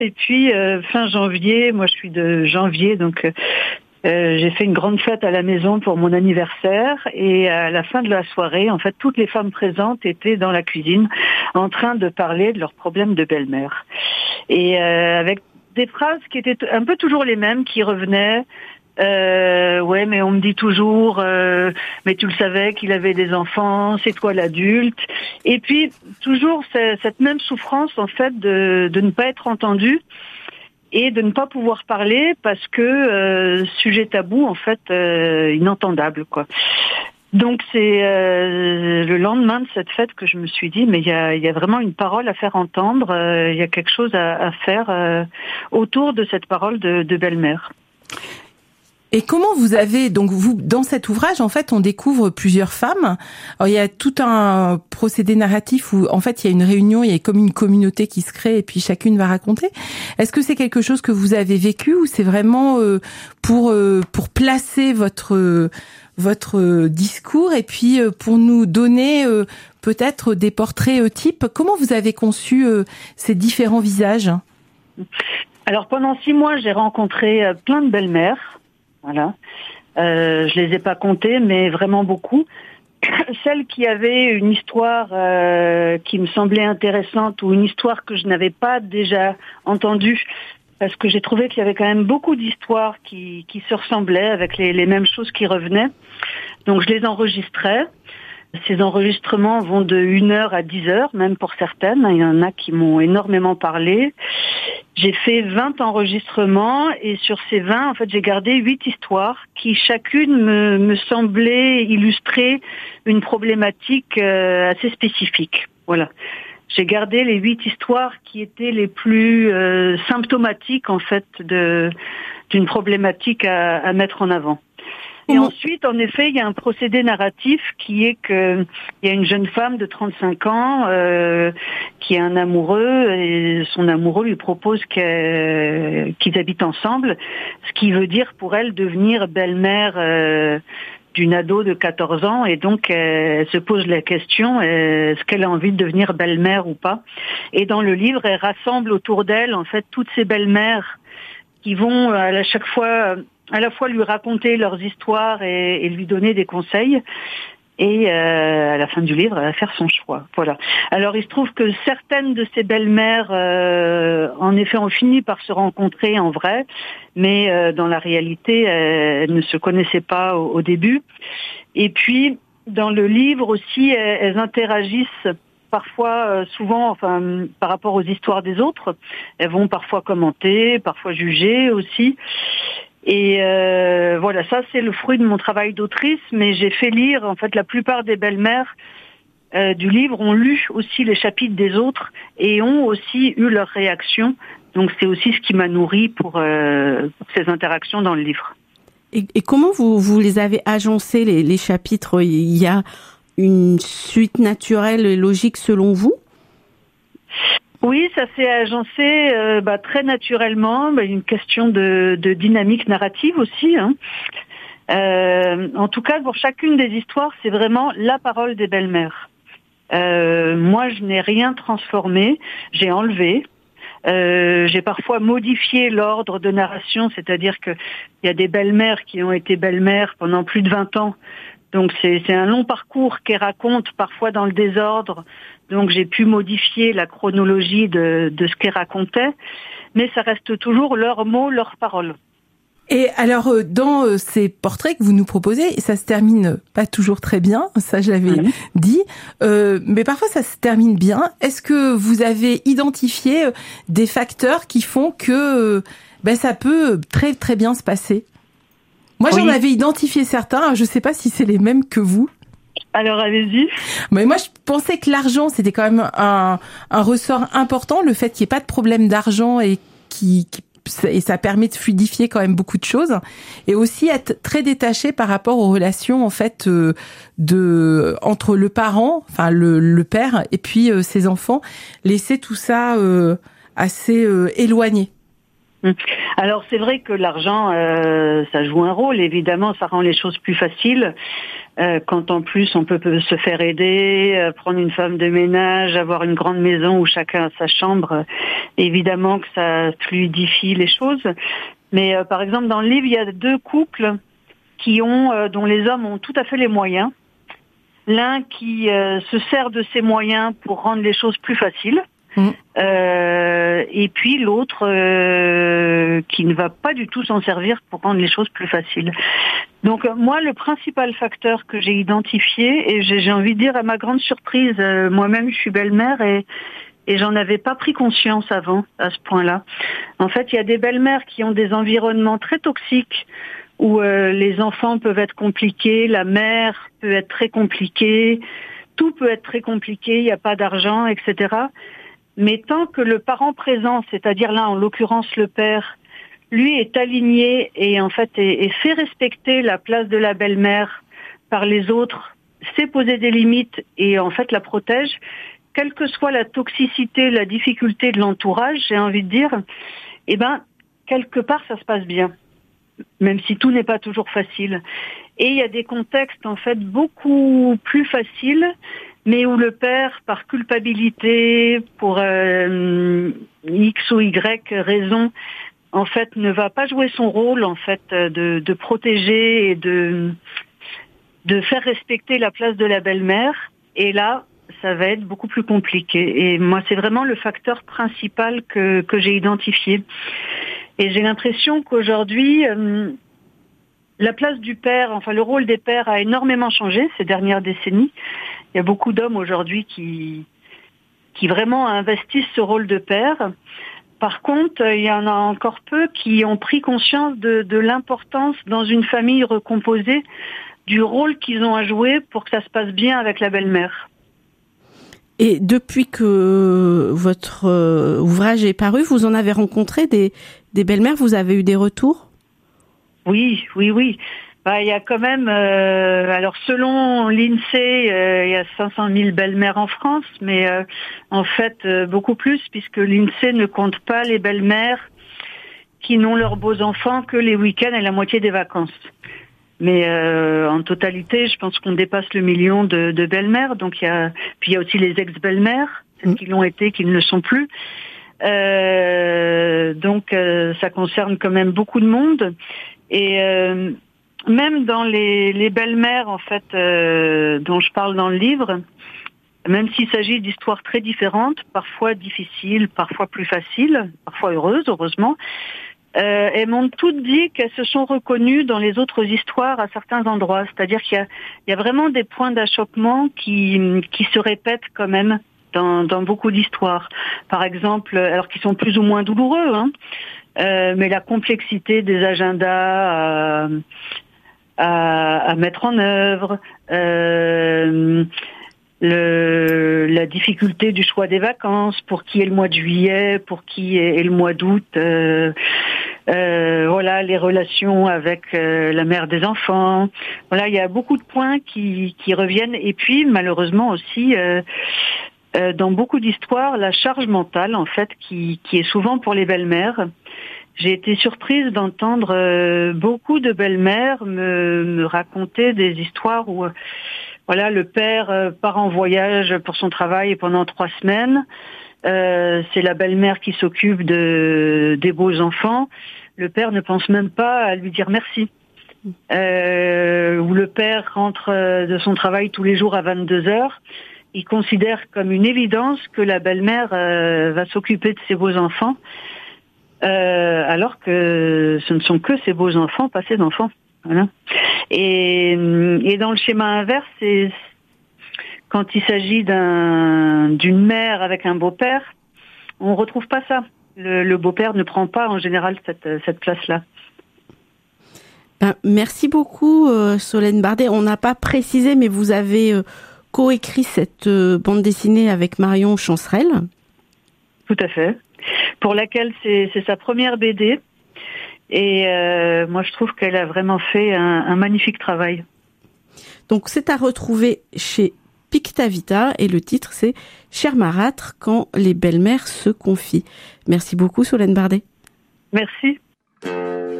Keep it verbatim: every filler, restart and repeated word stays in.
Et puis euh, fin janvier, moi je suis de janvier, donc euh, euh, j'ai fait une grande fête à la maison pour mon anniversaire. Et à la fin de la soirée, en fait, toutes les femmes présentes étaient dans la cuisine en train de parler de leurs problèmes de belle-mère. Et euh, avec des phrases qui étaient un peu toujours les mêmes, qui revenaient. Euh, ouais, mais on me dit toujours, euh, mais tu le savais qu'il avait des enfants, c'est toi l'adulte. Et puis toujours cette même souffrance en fait de, de ne pas être entendu et de ne pas pouvoir parler parce que euh, sujet tabou en fait euh, inentendable quoi. Donc c'est euh, le lendemain de cette fête que je me suis dit mais il y a, y a vraiment une parole à faire entendre, il euh, y a quelque chose à, à faire euh, autour de cette parole de, de belle-mère. Et comment vous avez, donc vous, dans cet ouvrage, en fait, on découvre plusieurs femmes. Alors, il y a tout un procédé narratif où, en fait, il y a une réunion, il y a comme une communauté qui se crée et puis chacune va raconter. Est-ce que c'est quelque chose que vous avez vécu ou c'est vraiment euh, pour euh, pour placer votre euh, votre discours et puis euh, pour nous donner euh, peut-être des portraits euh, types? Comment vous avez conçu euh, ces différents visages? Alors, pendant six mois, j'ai rencontré euh, plein de belles-mères. Voilà, euh, je les ai pas comptées, mais vraiment beaucoup. Celles qui avaient une histoire euh, qui me semblait intéressante ou une histoire que je n'avais pas déjà entendue, parce que j'ai trouvé qu'il y avait quand même beaucoup d'histoires qui, qui se ressemblaient avec les, les mêmes choses qui revenaient. Donc je les enregistrais. Ces enregistrements vont de une heure à dix heures, même pour certaines. Il y en a qui m'ont énormément parlé. J'ai fait vingt enregistrements et sur ces vingt, en fait, j'ai gardé huit histoires qui chacune me, me semblait illustrer une problématique euh, assez spécifique. Voilà. J'ai gardé les huit histoires qui étaient les plus euh, symptomatiques, en fait, de, d'une problématique à, à mettre en avant. Et ensuite, en effet, il y a un procédé narratif qui est que il y a une jeune femme de trente-cinq ans euh, qui a un amoureux et son amoureux lui propose qu'elle, qu'ils habitent ensemble, ce qui veut dire pour elle devenir belle-mère euh, d'une ado de quatorze ans et donc elle se pose la question est-ce qu'elle a envie de devenir belle-mère ou pas. Et dans le livre, elle rassemble autour d'elle en fait toutes ces belles-mères qui vont à chaque fois à la fois lui raconter leurs histoires et, et lui donner des conseils. Et euh, à la fin du livre, elle va faire son choix. Voilà. Alors, il se trouve que certaines de ces belles-mères, euh, en effet, ont fini par se rencontrer en vrai, mais euh, dans la réalité, elles, elles ne se connaissaient pas au, au début. Et puis, dans le livre aussi, elles, elles interagissent parfois, euh, souvent, enfin, par rapport aux histoires des autres. Elles vont parfois commenter, parfois juger aussi. Et euh, voilà, ça c'est le fruit de mon travail d'autrice, mais j'ai fait lire, en fait, la plupart des belles-mères euh, du livre ont lu aussi les chapitres des autres et ont aussi eu leur réaction. Donc c'est aussi ce qui m'a nourri pour, euh, pour ces interactions dans le livre. Et, et comment vous, vous les avez agencés, les, les chapitres? Il y a une suite naturelle et logique selon vous? Oui, ça s'est agencé euh, bah, très naturellement, bah, une question de, de dynamique narrative aussi. Hein. Euh, en tout cas, pour chacune des histoires, c'est vraiment la parole des belles-mères. Euh, moi, je n'ai rien transformé, j'ai enlevé. Euh, j'ai parfois modifié l'ordre de narration, c'est-à-dire que il y a des belles-mères qui ont été belles-mères pendant plus de vingt ans. Donc c'est, c'est un long parcours qu'elles racontent, parfois dans le désordre. Donc j'ai pu modifier la chronologie de, de ce qu'elles racontaient, mais ça reste toujours leurs mots, leurs paroles. Et alors, dans ces portraits que vous nous proposez, ça se termine pas toujours très bien, ça je l'avais mmh. dit, euh, mais parfois ça se termine bien. Est-ce que vous avez identifié des facteurs qui font que ben, ça peut très très bien se passer? Moi, oui. J'en avais identifié certains, je sais pas si c'est les mêmes que vous. Alors, allez-y. Mais moi, je pensais que l'argent, c'était quand même un, un ressort important, le fait qu'il n'y ait pas de problème d'argent et qui, qui et ça permet de fluidifier quand même beaucoup de choses, et aussi être très détaché par rapport aux relations en fait euh, de entre le parent, enfin le, le père et puis euh, ses enfants, laisser tout ça euh, assez euh, éloigné. Alors c'est vrai que l'argent, euh, ça joue un rôle, évidemment, ça rend les choses plus faciles. Euh, quand en plus on peut, peut se faire aider, euh, prendre une femme de ménage, avoir une grande maison où chacun a sa chambre, euh, évidemment que ça fluidifie les choses. Mais euh, par exemple, dans le livre, il y a deux couples qui ont, euh, dont les hommes ont tout à fait les moyens. L'un qui euh, se sert de ses moyens pour rendre les choses plus faciles. Mmh. Euh, et puis l'autre euh, qui ne va pas du tout s'en servir pour rendre les choses plus faciles. Donc euh, moi, le principal facteur que j'ai identifié, et j'ai, j'ai envie de dire à ma grande surprise, euh, moi-même je suis belle-mère et, et j'en avais pas pris conscience avant à ce point-là. En fait, il y a des belles-mères qui ont des environnements très toxiques où euh, les enfants peuvent être compliqués, la mère peut être très compliquée, tout peut être très compliqué, il n'y a pas d'argent, et cetera. Mais tant que le parent présent, c'est-à-dire là en l'occurrence le père, lui est aligné et en fait est, est fait respecter la place de la belle-mère par les autres, sait poser des limites et en fait la protège, quelle que soit la toxicité, la difficulté de l'entourage, j'ai envie de dire, eh ben quelque part ça se passe bien, même si tout n'est pas toujours facile. Et il y a des contextes en fait beaucoup plus faciles, mais où le père, par culpabilité, pour euh, X ou Y raison, en fait, ne va pas jouer son rôle, en fait, de, de protéger et de, de faire respecter la place de la belle-mère. Et là, ça va être beaucoup plus compliqué. Et moi, c'est vraiment le facteur principal que, que j'ai identifié. Et j'ai l'impression qu'aujourd'hui, euh, la place du père, enfin le rôle des pères a énormément changé ces dernières décennies. Il y a beaucoup d'hommes aujourd'hui qui, qui vraiment investissent ce rôle de père. Par contre, il y en a encore peu qui ont pris conscience de, de l'importance dans une famille recomposée du rôle qu'ils ont à jouer pour que ça se passe bien avec la belle-mère. Et depuis que votre ouvrage est paru, vous en avez rencontré des, des belles-mères, vous avez eu des retours ? Oui, oui, oui. Bah, il y a quand même, euh, alors selon l'INSEE, euh, il y a cinq cent mille belles-mères en France, mais euh, en fait euh, beaucoup plus, puisque l'INSEE ne compte pas les belles-mères qui n'ont leurs beaux enfants que les week-ends et la moitié des vacances. Mais euh, en totalité, je pense qu'on dépasse le million de, de belles-mères. Donc il y a, puis il y a aussi les ex-belles-mères, celles qui l'ont été, qui ne le sont plus. Euh, donc euh, ça concerne quand même beaucoup de monde. Et euh, même dans les, les belles-mères, en fait, euh, dont je parle dans le livre, même s'il s'agit d'histoires très différentes, parfois difficiles, parfois plus faciles, parfois heureuses, heureusement, euh, elles m'ont toutes dit qu'elles se sont reconnues dans les autres histoires à certains endroits. C'est-à-dire qu'il y a, il y a vraiment des points d'achoppement qui, qui se répètent quand même dans, dans beaucoup d'histoires. Par exemple, alors qu'ils sont plus ou moins douloureux, hein, euh, mais la complexité des agendas à, à, à mettre en œuvre, euh, le, la difficulté du choix des vacances, pour qui est le mois de juillet, pour qui est, est le mois d'août, euh, euh, voilà, les relations avec euh, la mère des enfants. Voilà, il y a beaucoup de points qui, qui reviennent. Et puis, malheureusement aussi, euh, euh, dans beaucoup d'histoires, la charge mentale, en fait, qui, qui est souvent pour les belles-mères. J'ai été surprise d'entendre euh, beaucoup de belles-mères me, me raconter des histoires où, euh, voilà, le père euh, part en voyage pour son travail pendant trois semaines. Euh, c'est la belle-mère qui s'occupe de des beaux enfants. Le père ne pense même pas à lui dire merci. Euh, où le père rentre de son travail tous les jours à vingt-deux heures. Il considère comme une évidence que la belle-mère euh, va s'occuper de ses beaux enfants. Euh, alors que ce ne sont que ces beaux enfants, pas ses enfants. Voilà. Et, et dans le schéma inverse, c'est quand il s'agit d'un, d'une mère avec un beau-père, on retrouve pas ça. Le, le beau-père ne prend pas en général cette, cette place-là. Ben, merci beaucoup, euh, Solène Bardet. On n'a pas précisé, mais vous avez euh, coécrit cette euh, bande dessinée avec Marion Chancerelle. Tout à fait. Pour laquelle c'est, c'est sa première B D. Et euh, moi, je trouve qu'elle a vraiment fait un, un magnifique travail. Donc, c'est à retrouver chez Pictavita et le titre, c'est « Cher marâtre, quand les belles-mères se confient ». Merci beaucoup, Solène Bardet. Merci.